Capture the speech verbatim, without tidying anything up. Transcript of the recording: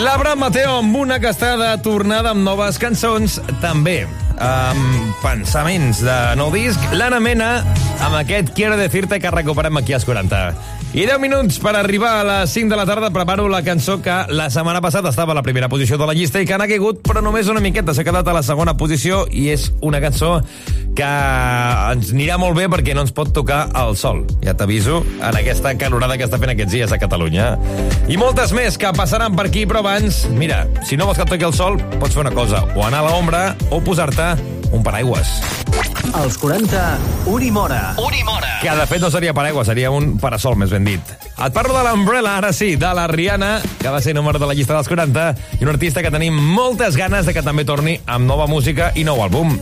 L'Abraham Mateo amb una que està de tornada amb noves cançons, també amb pensaments de nou disc. L'Anna Mena amb aquest Quiero decirte que recuperem aquí als quaranta. I deu minuts per arribar a les cinc de la tarda. Preparo la cançó que la setmana passada estava a la primera posició de la llista i que n'ha caigut, però només una miqueta. S'ha quedat a la segona posició i és una cançó que ens anirà molt bé perquè no ens pot tocar el sol. Ja t'aviso, en aquesta calorada que està fent aquests dies a Catalunya. I moltes més que passaran per aquí, però abans, mira, si no vols que et toqui el sol, pots fer una cosa, o anar a l'ombra o posar-te un paraigües. Als quaranta, Unimora. Unimora. Que de fet no seria paraigua, seria un parasol, més ben dit. Et parlo de l'Umbrella, ara sí, de la Rihanna, que va ser número de la llista dels quaranta, i un artista que tenim moltes ganes de que també torni amb nova música i nou àlbum.